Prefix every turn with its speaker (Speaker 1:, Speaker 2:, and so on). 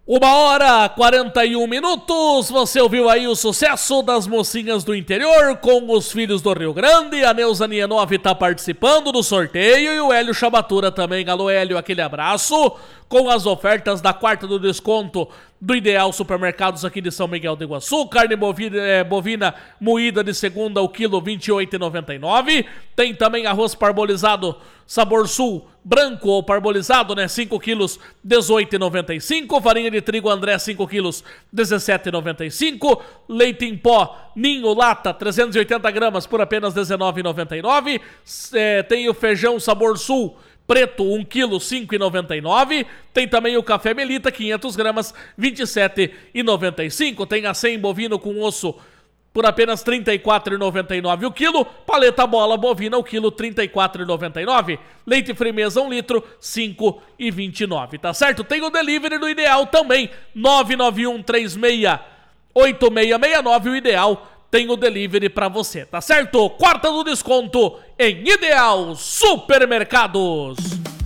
Speaker 1: 1h41, você ouviu aí o sucesso das mocinhas do interior com os filhos do Rio Grande. A Neuza Nienove tá participando do sorteio e o Hélio Chabatura também. Alô Hélio, aquele abraço. Com as ofertas da quarta do desconto do Ideal Supermercados aqui de São Miguel do Iguaçu. Carne bovina moída de segunda, o quilo R$ 28,99. Tem também arroz parbolizado Sabor Sul, branco ou parbolizado, né? 5 quilos, R$ 18,95. Farinha de trigo André, 5 quilos, R$ 17,95. Leite em pó Ninho Lata, 380 gramas por apenas R$ 19,99. Tem o feijão Sabor Sul preto, 1 kg, R$ 5,99. Tem também o café Melita, 500 gramas, R$ 27,95. Tem a 100 bovino com osso por apenas R$ 34,99 o quilo. Paleta bola bovina, o quilo, R$ 34,99. Leite Frimeza, 1 litro, R$ 5,29. Tá certo? Tem o delivery do Ideal também, 991368669. O Ideal tem o delivery pra você, tá certo? Quarta do desconto em Ideal Supermercados.